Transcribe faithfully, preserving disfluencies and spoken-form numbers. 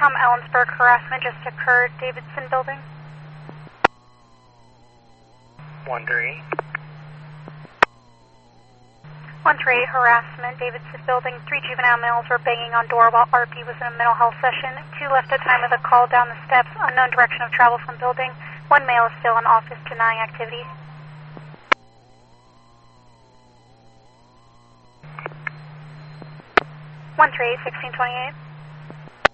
Tom Ellensburg harassment just occurred, Davidson building. one three. one three eight harassment, Davidson building. Three juvenile males were banging on door while R P was in a mental health session. Two left at time of the call down the steps, unknown direction of travel from building. One male is still in office denying activity. one three eight, sixteen twenty-eight.